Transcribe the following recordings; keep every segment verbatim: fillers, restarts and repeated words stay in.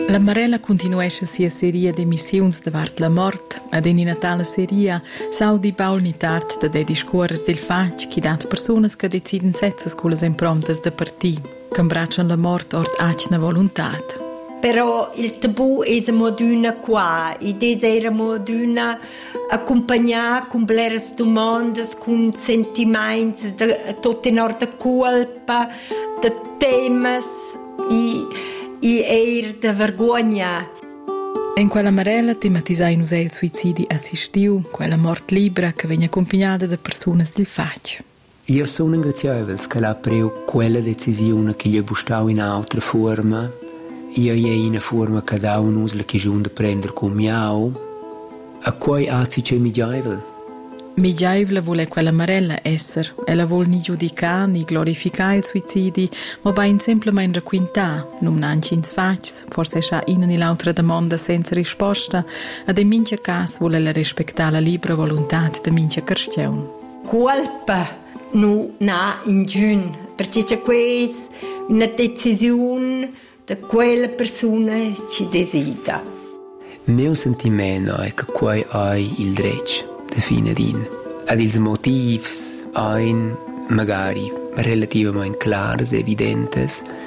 La Marella continuesce sia serie di missioni davart la mort ed in natale serie sau di baulnitart da de discorrer del fac chi dat personas che deciden sezzas con le impromptas da partì, che imbracciano la mort ort acna voluntat. Però il tabù è moduna qua, e desera moduna accompagnare con bleres domandas, con sentimenti de tutte norte colpa, de temas e e eir de vergogna. In quella Marella tematisai nus il suicidi assistiu, quella mort libera che venne accompagnata da persone del fac. Io sono ringrazievole che l'ha preso quella decisione che gli è bustata in altra forma. Io è in una forma che da un la che giunge a prendere con miau. A cui azzi c'è mi giaivel. Mi giaivel vuole quella Marella essere. Ella vuol ni giudicare ni glorificare il suicidi, ma ben semplicemente racquintare, non nanci in sfacci, forse c'è una e l'altra domanda senza risposta, ed in mince caso vuole ella rispettare la libera volontà di mince cristiano. Colpa non ha in giun, perché c'è questa una decisione di quella persona che ci desidera. Il mio sentimento è che qui hai il diritto di finire. Ed i motivi sono magari relativamente chiari e evidenti.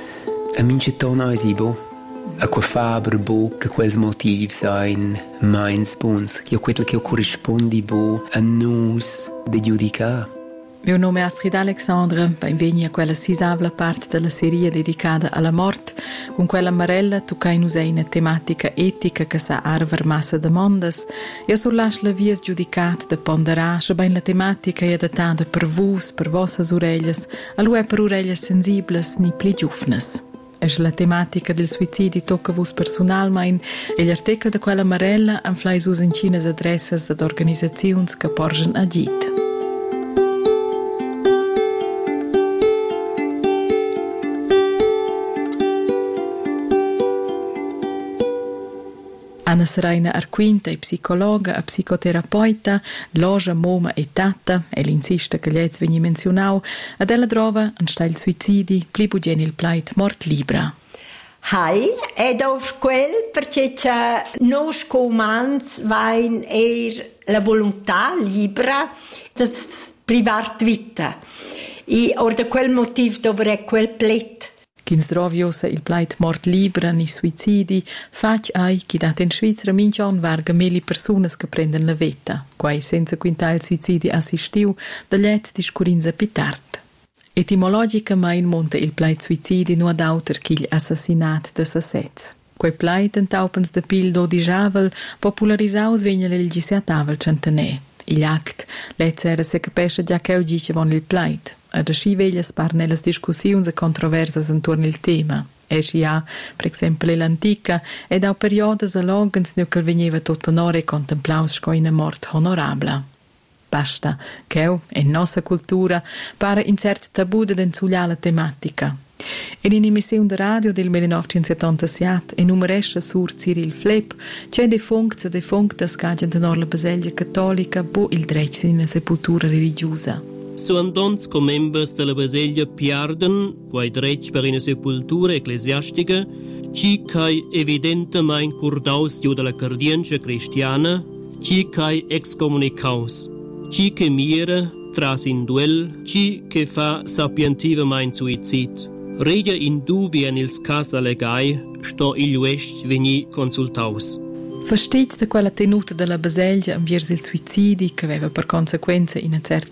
A mince tono è sibo. A quel faber bo che quei motivi sono meins bons. Che quello che corrisponde bo a noi di giudicare. Mio nome è Astrid Alexandra, benvenuti a quella sisavla parte della serie dedicata alla morte, con quella Marella toccai nus una tematica etica che sa arver massa domandas. Io sullascio la via giudicata da ponderare, se ben la tematica è adattata per vos, per vossas orelhas, a lui per orelhas sensibles ni pli giufnes. E la tematica del suicidi tocca vos personalmente e gli articoli di quella Marella anflai us in cines adressas ad organizzazioni che porgen agit. Anna Serena Arquinta è psicologa e psicoterapeuta, logia moma e tata, e l'insiste che gli è veni menzionau, ed ella trova un stil suicidi, pli bugen il plait mort libera. Hai, ed auf quel perché c'è nos comans vain er la volontà libera di privart vita. E or da quel motiv dovrei quel plet. Ch'ins droviosa il plait mort libera ni suicidi, fac ai chi dat in Svizzera minchon varga meli personas che prendono la vita, quai senza quinta il suicidi assistiu, da liet discurinza pitart. Etimologicamente monta il plait suicidi nu ad auter ch'il assassinat da sassets. Quei plait en taupens de pil dodijavel popularisaus vegna l'elgisiatavel centenè. Il act let era se capesce già che oggi ci von il plait. Ad asci veglias par nellas discussiuns e controversas intorno il tema. Esci ha, per esempio, l'antica, ed au periodas a logens nu che veniva tot onore contemplaus sco in mort honorabla. Basta, che in nostra cultura pare in cert tabù de denzulia la tematica. In un'emissione de radio del millenovecentosettantasette e numeresce sur Cyril Flep c'è defunct e defunctas cagen tenor la Baselgia cattolica bo il dretg in una sepoltura religiosa. Sono doncs com members della Baselgia pierden quai dretg per una sepoltura ecclesiastica ci cai evidentemente curdaus giu della cardienza cristiana ci cai excommunicaus ci che mira tras in duel ci che fa sapientivamente suicid. Regia in dubbia nels casa legai, sto il uest veni consultaus. Fastid da quella tenuta della Baselgia ambiers il suicidi che aveva per conseguenza in una certa